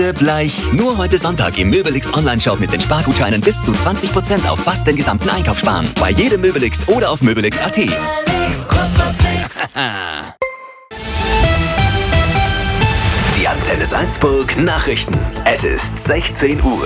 Bleich. Nur heute Sonntag im Möbelix Online-Shop mit den Spargutscheinen bis zu 20% auf fast den gesamten Einkauf sparen. Bei jedem Möbelix oder auf möbelix.at. Die Antenne Salzburg Nachrichten. Es ist 16 Uhr.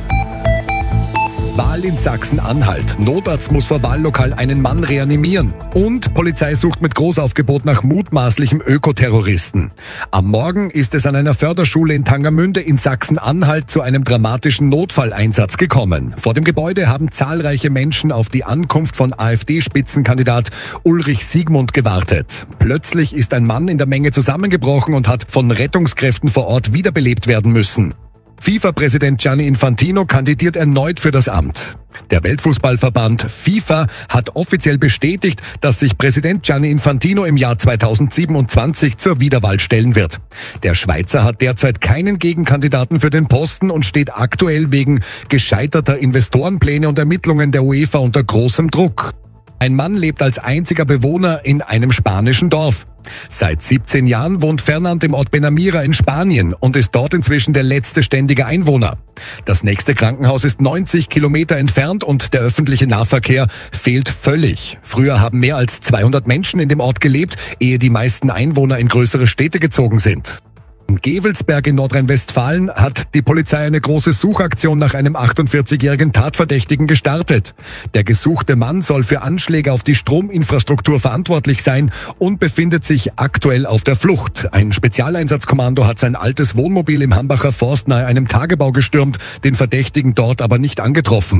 Wahl in Sachsen-Anhalt. Notarzt muss vor Wahllokal einen Mann reanimieren. Und Polizei sucht mit Großaufgebot nach mutmaßlichem Ökoterroristen. Am Morgen ist es an einer Förderschule in Tangermünde in Sachsen-Anhalt zu einem dramatischen Notfalleinsatz gekommen. Vor dem Gebäude haben zahlreiche Menschen auf die Ankunft von AfD-Spitzenkandidat Ulrich Siegmund gewartet. Plötzlich ist ein Mann in der Menge zusammengebrochen und hat von Rettungskräften vor Ort wiederbelebt werden müssen. FIFA-Präsident Gianni Infantino kandidiert erneut für das Amt. Der Weltfußballverband FIFA hat offiziell bestätigt, dass sich Präsident Gianni Infantino im Jahr 2027 zur Wiederwahl stellen wird. Der Schweizer hat derzeit keinen Gegenkandidaten für den Posten und steht aktuell wegen gescheiterter Investorenpläne und Ermittlungen der UEFA unter großem Druck. Ein Mann lebt als einziger Bewohner in einem spanischen Dorf. Seit 17 Jahren wohnt Fernand im Ort Benamira in Spanien und ist dort inzwischen der letzte ständige Einwohner. Das nächste Krankenhaus ist 90 Kilometer entfernt und der öffentliche Nahverkehr fehlt völlig. Früher haben mehr als 200 Menschen in dem Ort gelebt, ehe die meisten Einwohner in größere Städte gezogen sind. In Gevelsberg in Nordrhein-Westfalen hat die Polizei eine große Suchaktion nach einem 48-jährigen Tatverdächtigen gestartet. Der gesuchte Mann soll für Anschläge auf die Strominfrastruktur verantwortlich sein und befindet sich aktuell auf der Flucht. Ein Spezialeinsatzkommando hat sein altes Wohnmobil im Hambacher Forst nahe einem Tagebau gestürmt, den Verdächtigen dort aber nicht angetroffen.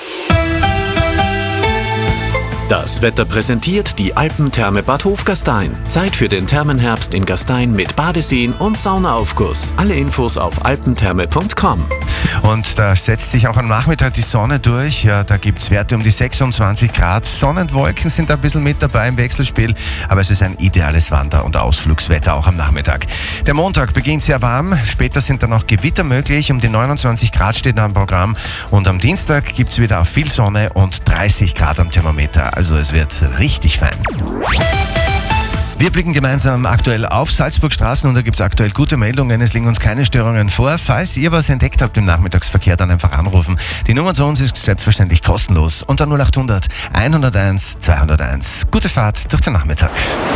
Das Wetter präsentiert die Alpentherme Bad Hofgastein. Zeit für den Thermenherbst in Gastein mit Badeseen und Saunaaufguss. Alle Infos auf alpentherme.com. Und da setzt sich auch am Nachmittag die Sonne durch. Ja, da gibt es Werte um die 26 Grad. Sonnenwolken sind ein bisschen mit dabei im Wechselspiel, aber es ist ein ideales Wander- und Ausflugswetter auch am Nachmittag. Der Montag beginnt sehr warm, später sind dann noch Gewitter möglich. Um die 29 Grad steht da am Programm. Und am Dienstag gibt es wieder viel Sonne und 30 Grad am Thermometer. Also es wird richtig fein. Wir blicken gemeinsam aktuell auf Salzburgstraßen und da gibt es aktuell gute Meldungen. Es liegen uns keine Störungen vor. Falls ihr was entdeckt habt im Nachmittagsverkehr, dann einfach anrufen. Die Nummer zu uns ist selbstverständlich kostenlos. Unter 0800 101 201. Gute Fahrt durch den Nachmittag.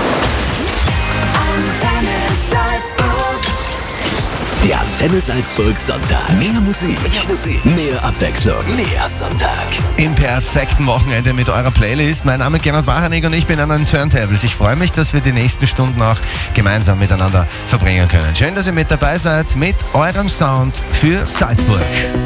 Der Antenne Salzburg Sonntag. Mehr Musik, mehr Abwechslung, mehr Sonntag. Im perfekten Wochenende mit eurer Playlist. Mein Name ist Gernot Bachanig und ich bin an den Turntables. Ich freue mich, dass wir die nächsten Stunden auch gemeinsam miteinander verbringen können. Schön, dass ihr mit dabei seid mit eurem Sound für Salzburg.